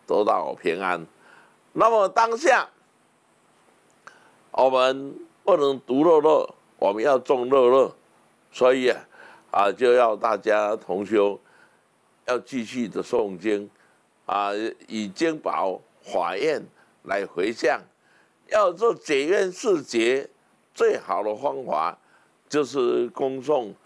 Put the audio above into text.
得到平安。那么当下，我们不能独乐乐，我们要众乐乐，所以就要大家同修要继续的诵经以经宝法愿来回向。要做解冤释结，最好的方法就是恭诵